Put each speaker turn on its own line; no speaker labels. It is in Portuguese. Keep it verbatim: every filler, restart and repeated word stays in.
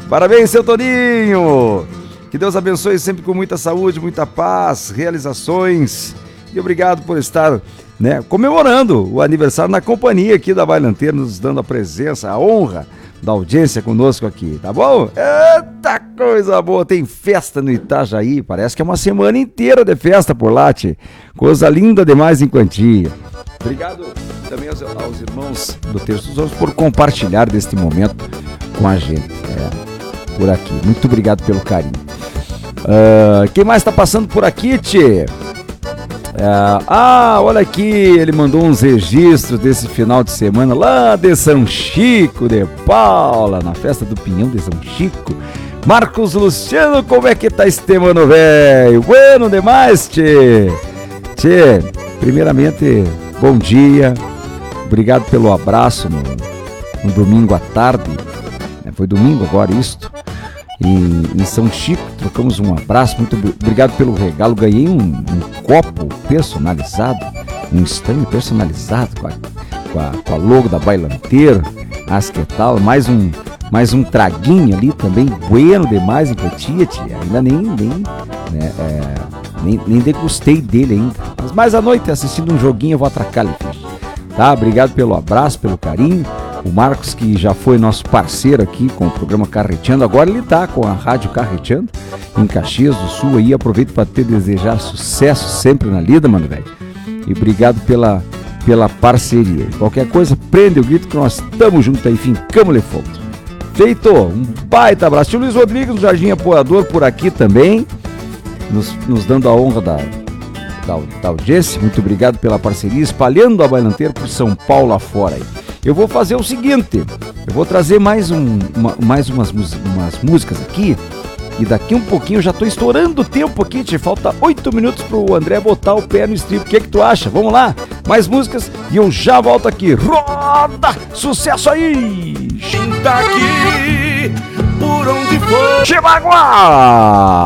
Parabéns, seu Toninho. Que Deus abençoe sempre com muita saúde, muita paz, realizações. E obrigado por estar, né, comemorando o aniversário na companhia aqui da Bailanteira, nos dando a presença, a honra da audiência conosco aqui, tá bom? Eita coisa boa, tem festa no Itajaí, parece que é uma semana inteira de festa por lá, tchê. Coisa linda demais em quantia. Obrigado também aos, aos irmãos do Terço dos Homens por compartilhar deste momento com a gente, é, por aqui. Muito obrigado pelo carinho. Uh, quem mais tá passando por aqui, tchê? Uh, ah, olha aqui, ele mandou uns registros desse final de semana lá de São Chico de Paula, na festa do Pinhão de São Chico. Marcos Luciano, como é que tá este mano, velho? Bueno demais, tchê. Tchê, primeiramente, bom dia. Obrigado pelo abraço no, no domingo à tarde. Foi domingo agora isto. Em, em São Chico, trocamos um abraço, muito obrigado pelo regalo, ganhei um, um copo personalizado, um estanho personalizado com a, com a, com a logo da Bailanteira, as que tal, mais um, mais um traguinho ali também, bueno demais em quantia, tia, ainda nem, nem, né, é, nem, nem degustei dele ainda, mas mais à noite assistindo um joguinho eu vou atracar ali, tá? Obrigado pelo abraço, pelo carinho. O Marcos, que já foi nosso parceiro aqui com o programa Carreteando, agora ele tá com a Rádio Carreteando em Caxias do Sul aí. Aproveito para te desejar sucesso sempre na lida, mano, velho. E obrigado pela, pela parceria. Qualquer coisa, prende o grito que nós estamos juntos aí, fincamos-lhe fogo. Feito, um baita abraço. Tio Luiz Rodrigues, do Jardim Apoiador, por aqui também, nos, nos dando a honra da, da, da audiência. Muito obrigado pela parceria, espalhando a Bailanteira por São Paulo afora aí. Eu vou fazer o seguinte, eu vou trazer mais, um, uma, mais umas, umas músicas aqui, e daqui um pouquinho, eu já tô estourando o tempo aqui, te falta oito minutos pro André botar o pé no estribo. O que é que tu acha? Vamos lá, mais músicas e eu já volto aqui. Roda! Sucesso aí!
Daqui, por onde for.
Chihuahua!